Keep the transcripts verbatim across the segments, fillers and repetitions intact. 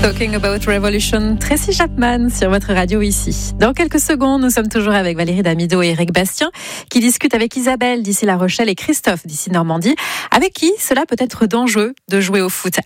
Talking About Revolution, Tracy Chapman sur votre radio ici. Dans quelques secondes, nous sommes toujours avec Valérie Damido et Eric Bastien qui discutent avec Isabelle d'ici La Rochelle et Christophe d'ici Normandie, avec qui cela peut être dangereux de jouer au foot.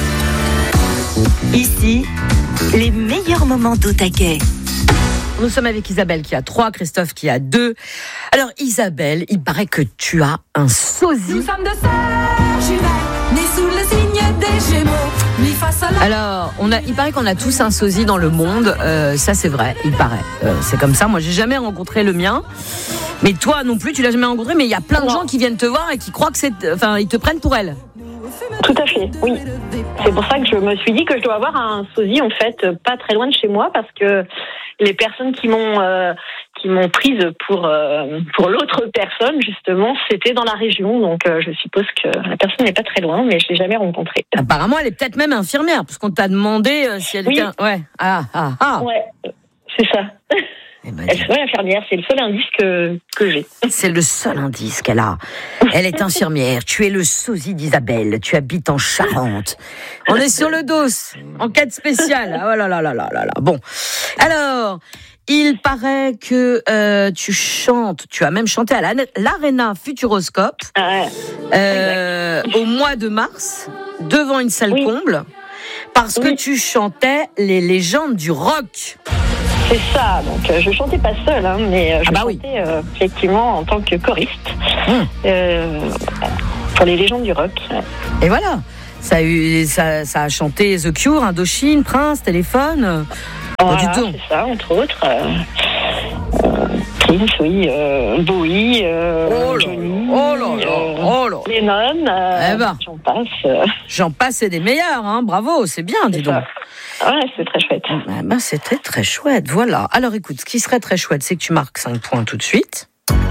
Ici, les meilleurs moments d'Otaquet. Nous sommes avec Isabelle qui a trois, Christophe qui a deux. Alors Isabelle, il paraît que tu as un sosie. Nous sommes de sœurs jumelles, nées sous le signe des Gémeaux. Alors, on a, il paraît qu'on a tous un sosie dans le monde. Euh, ça, c'est vrai, il paraît. Euh, c'est comme ça. Moi, j'ai jamais rencontré le mien. Mais toi non plus, tu l'as jamais rencontré. Mais il y a plein de gens qui viennent te voir et qui croient que c'est, enfin, ils te prennent pour elle. Tout à fait, oui. C'est pour ça que je me suis dit que je dois avoir un sosie, en fait, pas très loin de chez moi, parce que les personnes qui m'ont euh, qui m'ont prise pour euh, pour l'autre personne, justement, c'était dans la région. Donc, euh, je suppose que la personne n'est pas très loin, mais je l'ai jamais rencontrée. Apparemment, elle est peut-être même infirmière, parce qu'on t'a demandé euh, si elle oui. était. Ouais. Ah ah ah. Ouais, c'est ça. Eh ben, elle serait infirmière, c'est le seul indice que, que j'ai. C'est le seul indice qu'elle a. Elle est infirmière, tu es le sosie d'Isabelle, tu habites en Charente. On est sur le dos, enquête spéciale. Oh là là là là là là. Bon, alors, il paraît que euh, tu chantes, tu as même chanté à l'Arena Futuroscope ah ouais. euh, au mois de mars, devant une salle oui. comble, parce oui. que tu chantais les légendes du rock. C'est ça, donc euh, je chantais pas seule, hein, mais euh, je ah bah chantais oui. euh, effectivement en tant que choriste mmh. euh, pour les légendes du rock. Et voilà, ça a, eu, ça, ça a chanté The Cure, Indochine, Prince, Téléphone. Voilà, c'est ça, entre autres. Euh, euh, Prince, oui, euh, Bowie, euh, oh là, Johnny, oh là, euh, oh là. Lennon, euh, eh ben, j'en passe. Euh. J'en passe, c'est des meilleurs, hein, bravo, c'est bien, dis donc. Ouais, c'est très chouette. Eh ben, c'était très chouette, voilà. Alors écoute, ce qui serait très chouette, c'est que tu marques cinq points tout de suite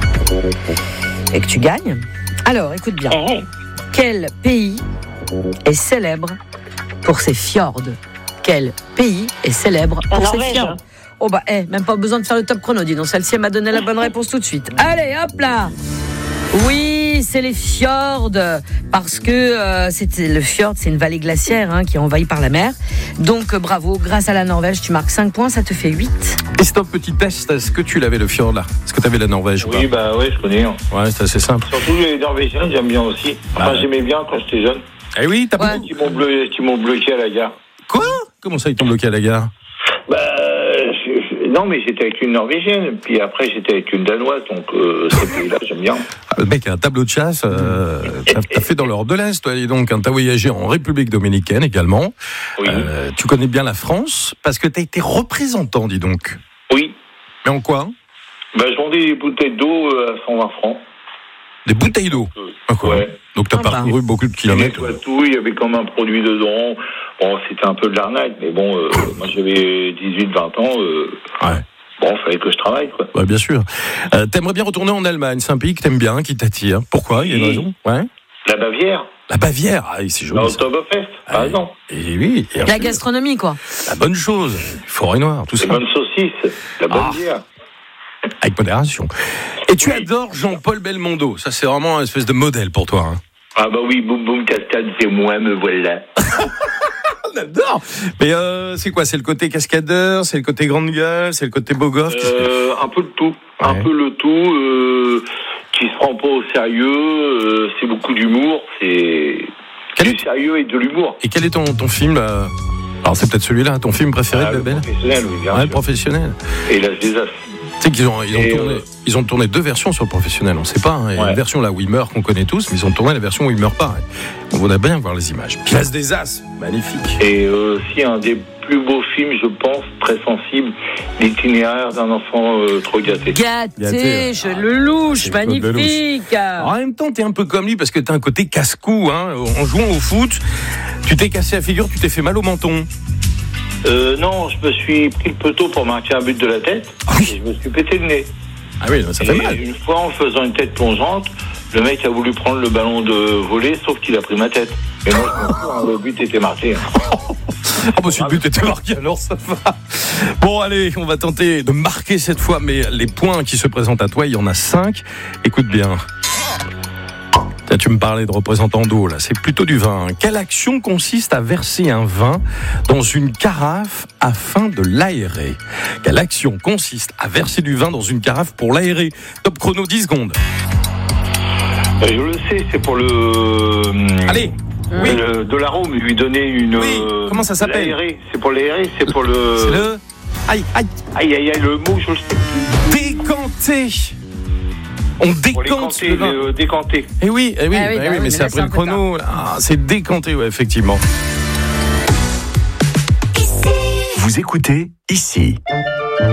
et que tu gagnes. Alors, écoute bien. Hey. Quel pays est célèbre pour ses fjords? Quel pays est célèbre pour la ses Norvège. fjords? Oh bah, eh, même pas besoin de faire le top chrono, dis donc. Celle-ci, elle m'a donné la bonne réponse tout de suite. Allez, hop là! Oui, c'est les fjords, parce que euh, c'est, le fjord, c'est une vallée glaciaire hein, qui est envahie par la mer. Donc, euh, bravo, grâce à la Norvège, tu marques cinq points, ça te fait huit. Et c'est un petit test, est-ce que tu l'avais le fjord là? Est-ce que tu avais la Norvège? Oui, bah oui, je connais. Hein. Ouais, c'est assez simple. Surtout les Norvégiens, j'aime bien aussi. Enfin, ah, j'aimais bien quand j'étais jeune. Eh oui, t'as ouais. beaucoup. Qui m'ont, bleu, qui m'ont bloqué à la gare. Quoi? Comment ça, ils t'ont bloqué à la gare? Bah, je, je, non, mais j'étais avec une Norvégienne, puis après j'étais avec une Danoise, donc euh, ces pays-là, j'aime bien. Ah, le mec a un tableau de chasse, euh, t'as, t'as fait dans l'Europe de l'Est, toi, et donc, t'as voyagé en République Dominicaine également. Oui. Euh, tu connais bien la France, parce que t'as été représentant, dis donc. Oui. Mais en quoi? Bah, je vendais des bouteilles d'eau à cent vingt francs. Des bouteilles d'eau? Euh, ouais. Donc t'as ah, parcouru bah. beaucoup de kilomètres. Tout, il y avait comme un produit dedans. Bon, c'était un peu de l'arnaque, mais bon, euh, moi j'avais dix-huit vingt ans. Euh, ouais. Bon, il fallait que je travaille, quoi. Ouais, bien sûr. Euh, t'aimerais bien retourner en Allemagne, c'est un pays que t'aimes bien, qui t'attire. Pourquoi? Il y a une raison? Ouais. La Bavière. La Bavière, ah, c'est joli. La Oktoberfest, par ah, exemple. Et oui. Et la gastronomie, quoi. La bonne chose, forêt noire, tout Les ça. bonnes saucisses, la bonne ah. bière. Avec modération. Et tu adores Jean-Paul Belmondo. Ça, c'est vraiment un espèce de modèle pour toi. Hein. Ah bah oui, boum boum cascade, c'est moi, me voilà. On adore. Mais euh, c'est quoi? C'est le côté cascadeur, c'est le côté grande gueule, c'est le côté beau gosse? euh, Un peu de tout. Ouais. Un peu le tout. Euh, qui se prend pas au sérieux. Euh, c'est beaucoup d'humour. C'est quel du est... sérieux et de l'humour. Et quel est ton, ton film euh... Alors c'est peut-être celui-là, ton film préféré ah, de Belle? Professionnel, oui, bien ouais, sûr. le professionnel. Et l'âge des as. Tu sais qu'ils ont, ils ont, tourné, euh... ils ont tourné deux versions sur le professionnel, on ne sait pas. Hein. Il y a ouais. une version là où il meurt qu'on connaît tous, mais ils ont tourné la version où il meurt pas. On voudrait bien voir les images. Place des As, magnifique. Et aussi euh, un des plus beaux films, je pense, très sensible, l'itinéraire d'un enfant euh, trop gâté. Gâté, Gâté je le louche, magnifique. Alors, en même temps, t'es un peu comme lui parce que t'as un côté casse-cou. Hein. En jouant au foot, tu t'es cassé la figure, tu t'es fait mal au menton. Euh, non, je me suis pris le poteau pour marquer un but de la tête et je me suis pété le nez. Ah oui, ça fait et mal. Une fois, en faisant une tête plongeante, le mec a voulu prendre le ballon de volley, sauf qu'il a pris ma tête. Et moi, je m'en fous, hein, le but était marqué. Hein. Ah bah si le but était marqué, alors ça va. Bon allez, on va tenter de marquer cette fois, mais les points qui se présentent à toi, il y en a cinq. Écoute bien. Là, tu me parlais de représentant d'eau, là. C'est plutôt du vin. Quelle action consiste à verser un vin dans une carafe afin de l'aérer? Quelle action consiste à verser du vin dans une carafe pour l'aérer? Top chrono, dix secondes. Euh, je le sais, c'est pour le. Allez. Oui. Le, de l'arôme, lui donner une. Oui. Comment ça s'appelle? L'aérer. C'est pour l'aérer, c'est pour le. C'est le. Aïe, aïe. Aïe, aïe, aïe, le mot, je le sais. Décanter. On décante le vin. Euh, décanter. Eh oui, eh oui, Ah oui, eh bah oui, oui, mais mais c'est là, après c'est le un peu chrono. Ah, c'est décanter, ouais, effectivement. Vous écoutez ici.